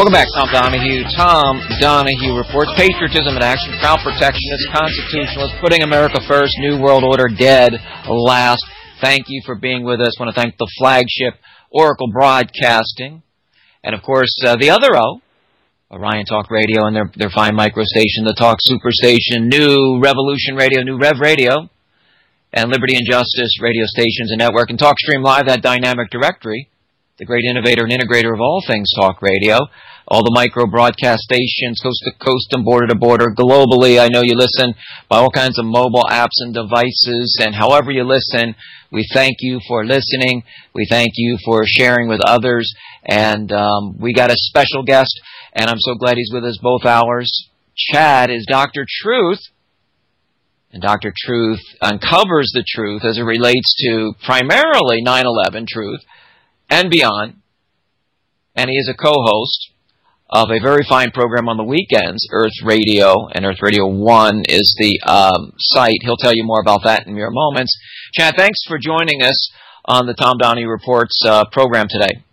Welcome back, Tom Donahue. Tom Donahue reports patriotism in action, proud protectionist, constitutionalist, putting America first, New World Order dead last. Thank you for being with us. I want to thank the flagship Oracle Broadcasting. And, of course, the other O, Orion Talk Radio and their fine micro station, the Talk Superstation, New Revolution Radio, New Rev Radio, and Liberty and Justice radio stations and network, and TalkStream Live, that dynamic directory, the great innovator and integrator of all things talk radio, all the micro broadcast stations, coast to coast and border to border, globally. I know you listen by all kinds of mobile apps and devices, and however you listen, we thank you for listening. We thank you for sharing with others, and we got a special guest, and I'm so glad he's with us both hours. Chad is Dr. Truth, and Dr. Truth uncovers the truth as it relates to primarily 9/11 truth and beyond. And he is a co-host of a very fine program on the weekends, Earth Radio, and Earth Radio 1 is the site. He'll tell you more about that in mere moments. Chad, thanks for joining us on the Tom Donahue Reports program today.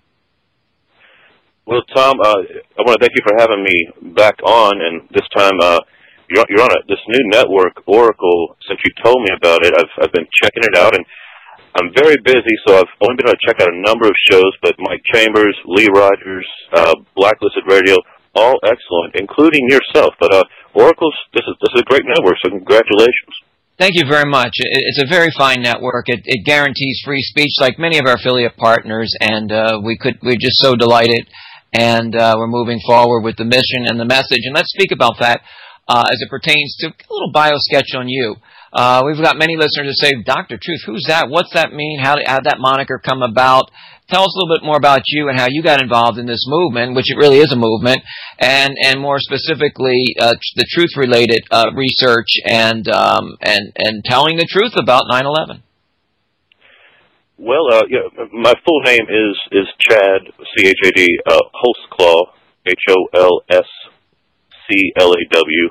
Well, Tom, I want to thank you for having me back on, and this time you're on this new network, Oracle. Since you told me about it, I've been checking it out, and I'm very busy, so I've only been able to check out a number of shows, but Mike Chambers, Lee Rogers, Blacklisted Radio, all excellent, including yourself. But Oracle's, this is a great network, so congratulations. Thank you very much. It's a very fine network. It guarantees free speech like many of our affiliate partners, and we're just so delighted, and we're moving forward with the mission and the message. And let's speak about that as it pertains to a little bio sketch on you. We've got many listeners who say, Dr. Truth, who's that? What's that mean? How did that moniker come about? Tell us a little bit more about you and how you got involved in this movement, which it really is a movement, and more specifically, the truth-related research and telling the truth about 9/11. Well, my full name is Chad, C-H-A-D, Holsclaw, H-O-L-S-C-L-A-W.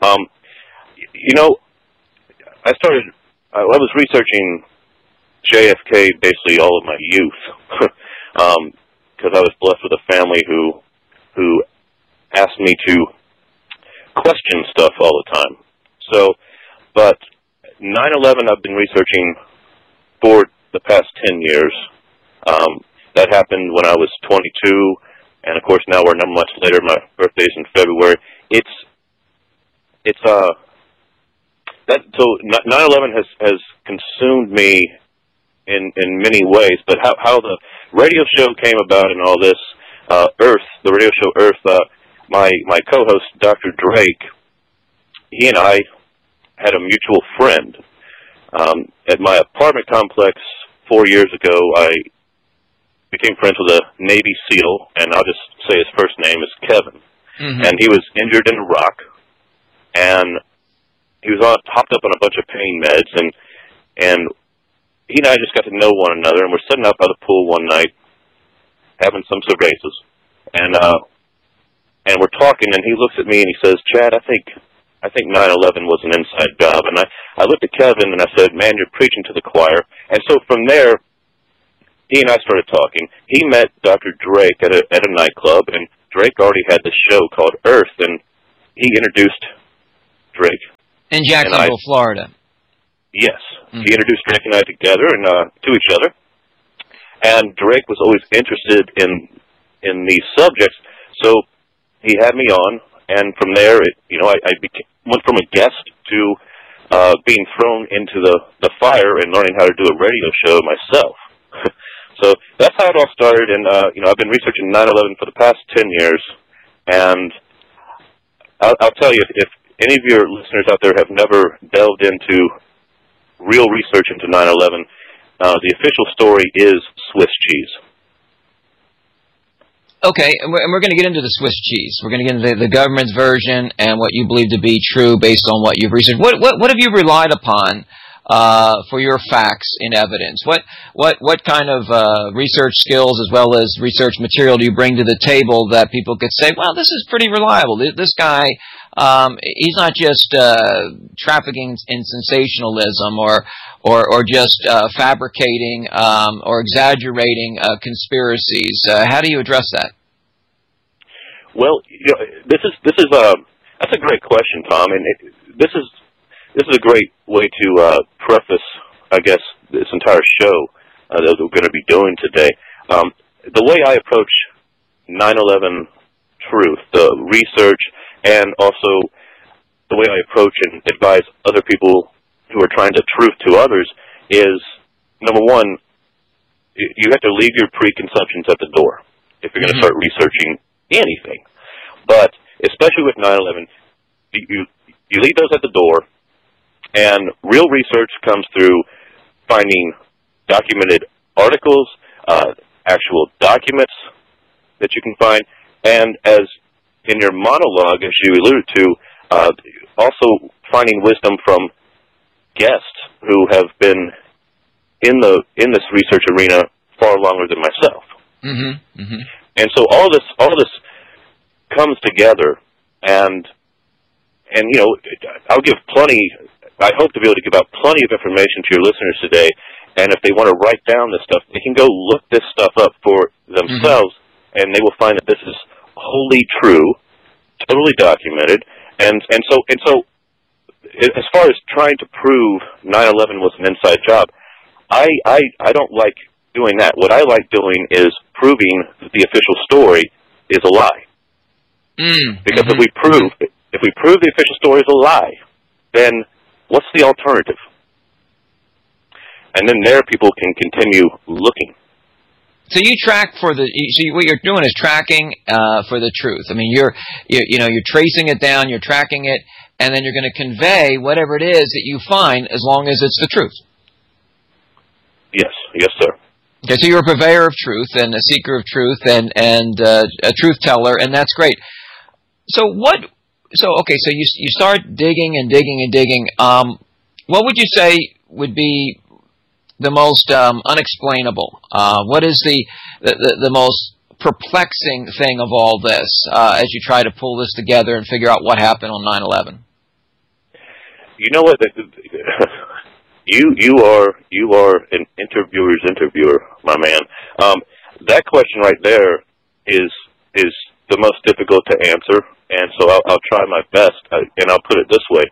I was researching JFK basically all of my youth, because I was blessed with a family who asked me to question stuff all the time. So, but 9/11 I've been researching for the past 10 years. That happened when I was 22, and of course now we're 9 months later. My birthday's in February. So 9/11 has consumed me in many ways, but how the radio show came about and all this, the radio show Earth, my co-host, Dr. Drake, he and I had a mutual friend. At my apartment complex 4 years ago, I became friends with a Navy SEAL, and I'll just say his first name is Kevin. Mm-hmm. And he was injured in Iraq, and he was hopped up on a bunch of pain meds, and he and I just got to know one another, and we're sitting out by the pool one night, having some cervezas, and we're talking, and he looks at me and he says, Chad, I think 9/11 was an inside job. And I looked at Kevin and I said, man, you're preaching to the choir. And so from there, he and I started talking. He met Dr. Drake at a nightclub, and Drake already had this show called Earth, and he introduced Drake. In Jacksonville, Florida. Yes. Mm-hmm. He introduced Drake and I together and to each other. And Drake was always interested in these subjects, so he had me on. And from there, I went from a guest to being thrown into the fire and learning how to do a radio show myself. So that's how it all started. And I've been researching 9/11 for the past 10 years. And I'll tell you, if any of your listeners out there have never delved into real research into 9/11, the official story is Swiss cheese. Okay, and we're going to get into the Swiss cheese. We're going to get into the government's version and what you believe to be true based on what you've researched. What have you relied upon for your facts in evidence? What kind of research skills as well as research material do you bring to the table that people could say, well, this is pretty reliable. This guy, he's not just trafficking in sensationalism or just fabricating or exaggerating conspiracies. How do you address that? Well, that's a great question, Tom, and this is a great way to preface, I guess, this entire show that we're going to be doing today. The way I approach 9/11 truth, the research, and also the way I approach and advise other people who are trying to truth to others is, number one, you have to leave your preconceptions at the door if you're going to start researching anything. But especially with 9/11, you leave those at the door, and real research comes through finding documented articles, actual documents that you can find, and as in your monologue, as you alluded to, also finding wisdom from guests who have been in this research arena far longer than myself. And so all this comes together, and I'll give plenty. I hope to be able to give out plenty of information to your listeners today. And if they want to write down this stuff, they can go look this stuff up for themselves, and they will find that this is wholly true, totally documented. And so as far as trying to prove 9/11 was an inside job, I don't like doing that. What I like doing is proving that the official story is a lie. Because if we prove the official story is a lie, then what's the alternative? And then there people can continue looking. So you track for what you're doing is tracking for the truth. I mean, you're tracing it down, you're tracking it, and then you're going to convey whatever it is that you find, as long as it's the truth. Yes, sir. Okay, so you're a purveyor of truth and a seeker of truth and a truth teller, and that's great. So you start digging and digging and digging. What would you say would be the most unexplainable? What is the most perplexing thing of all this as you try to pull this together and figure out what happened on 9/11? You know what? You are an interviewer's interviewer, my man. That question right there is the most difficult to answer, and so I'll try my best, and I'll put it this way.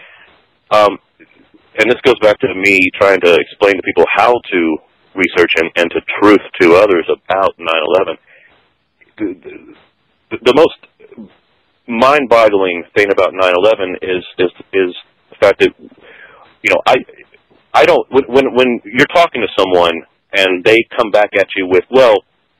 And this goes back to me trying to explain to people how to research and to truth to others about 9/11. The most mind-boggling thing about 9/11 is the fact that, I don't, when you're talking to someone and they come back at you with, well,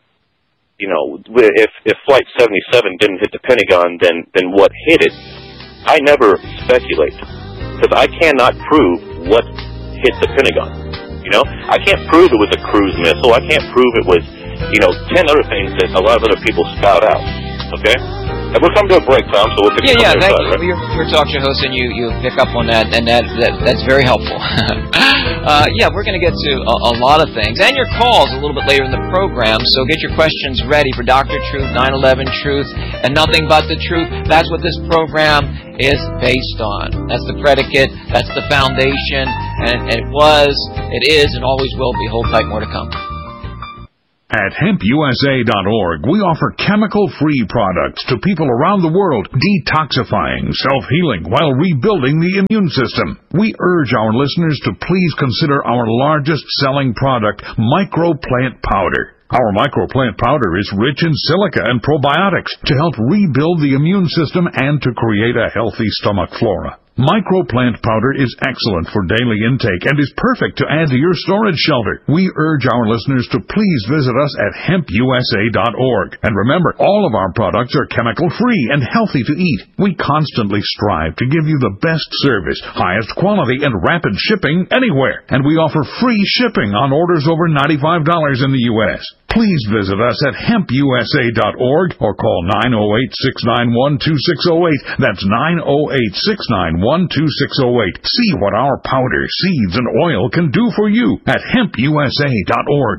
if Flight 77 didn't hit the Pentagon, then what hit it? I never speculate, because I cannot prove what hit the Pentagon. I can't prove it was a cruise missile. I can't prove it was, 10 other things that a lot of other people spout out. Okay? And we'll come to a break, Tom, so we'll pick up on thank side, you. right? You're talk show host, and you pick up on that, and that's very helpful. We're going to get to a lot of things, and your calls a little bit later in the program, so get your questions ready for Dr. Truth, 9/11 Truth, and nothing but the truth. That's what this program is based on. That's the predicate, that's the foundation, and it is, and always will be. Hold tight, more to come. At hempusa.org, we offer chemical-free products to people around the world, detoxifying, self-healing, while rebuilding the immune system. We urge our listeners to please consider our largest-selling product, Microplant Powder. Our Microplant Powder is rich in silica and probiotics to help rebuild the immune system and to create a healthy stomach flora. Microplant Powder is excellent for daily intake and is perfect to add to your storage shelter. We urge our listeners to please visit us at hempusa.org. And remember, all of our products are chemical-free and healthy to eat. We constantly strive to give you the best service, highest quality, and rapid shipping anywhere. And we offer free shipping on orders over $95 in the U.S. Please visit us at hempusa.org or call 908-691-2608. That's 908-691-2608. See what our powder, seeds, and oil can do for you at hempusa.org.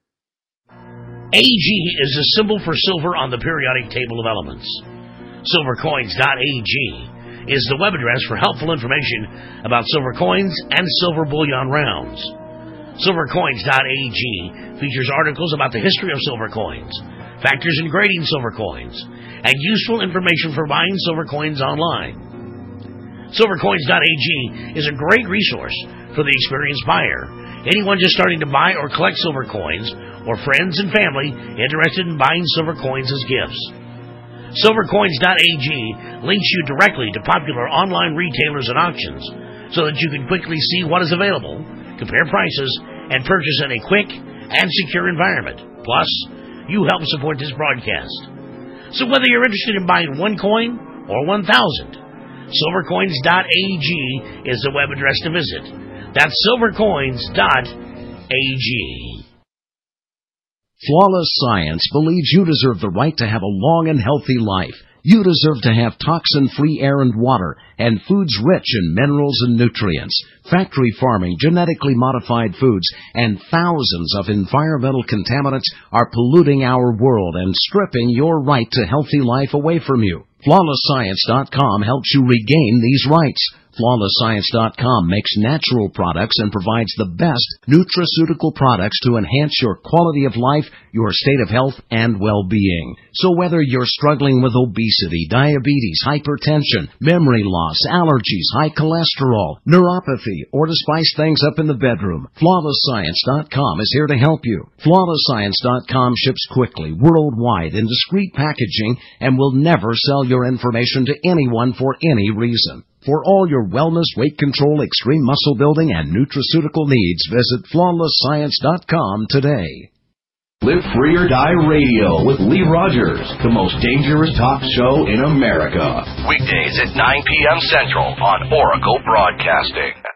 AG is a symbol for silver on the periodic table of elements. Silvercoins.ag is the web address for helpful information about silver coins and silver bullion rounds. Silvercoins.ag features articles about the history of silver coins, factors in grading silver coins, and useful information for buying silver coins online. Silvercoins.ag is a great resource for the experienced buyer, anyone just starting to buy or collect silver coins, or friends and family interested in buying silver coins as gifts. Silvercoins.ag links you directly to popular online retailers and auctions so that you can quickly see what is available, compare prices, and purchase in a quick and secure environment. Plus, you help support this broadcast. So whether you're interested in buying 1 coin or 1,000, Silvercoins.ag is the web address to visit. That's Silvercoins.ag. Flawless Science believes you deserve the right to have a long and healthy life. You deserve to have toxin-free air and water, and foods rich in minerals and nutrients. Factory farming, genetically modified foods, and thousands of environmental contaminants are polluting our world and stripping your right to healthy life away from you. FlawlessScience.com helps you regain these rights. FlawlessScience.com makes natural products and provides the best nutraceutical products to enhance your quality of life, your state of health, and well-being. So whether you're struggling with obesity, diabetes, hypertension, memory loss, allergies, high cholesterol, neuropathy, or to spice things up in the bedroom, FlawlessScience.com is here to help you. FlawlessScience.com ships quickly, worldwide, in discreet packaging, and will never sell your information to anyone for any reason. For all your wellness, weight control, extreme muscle building, and nutraceutical needs, visit FlawlessScience.com today. Live Free or Die Radio with Lee Rogers, the most dangerous talk show in America. Weekdays at 9 p.m. Central on Oracle Broadcasting.